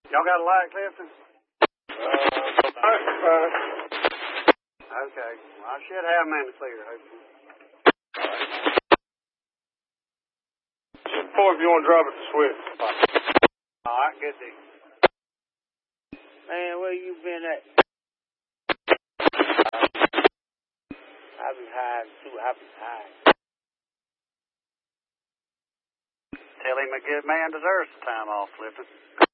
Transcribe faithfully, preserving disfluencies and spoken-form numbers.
Y'all got a light, Clifton? Uh, uh, Okay. Well, I should have them in the clear, hopefully. just point if you want to drop it to switch. All right, good deal. Man, where you been at? I be high too. I be high. Tell him a good man deserves some time off, Clifton.